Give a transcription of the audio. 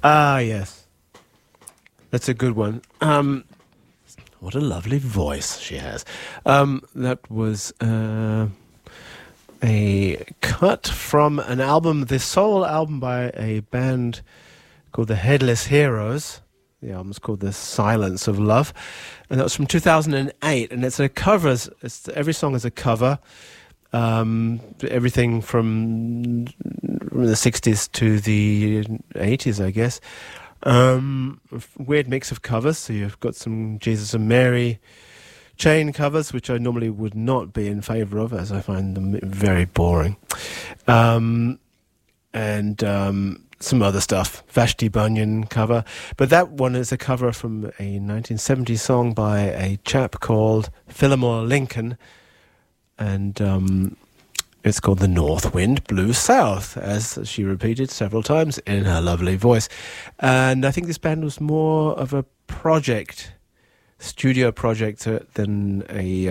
Ah, yes. That's a good one. What a lovely voice she has. That was a cut from an album, the sole album by a band called the Headless Heroes. The album's called The Silence of Love. And that was from 2008. And it's a cover. Every song is a cover. Everything from the 60s to the 80s, I guess. Weird mix of covers. So you've got some Jesus and Mary chain covers, which I normally would not be in favour of, as I find them very boring. And some other stuff, Vashti Bunyan cover. But that one is a cover from a 1970 song by a chap called Fillmore Lincoln. And it's called The North Wind Blew South, as she repeated several times in her lovely voice. And I think this band was more of a project, studio project, than a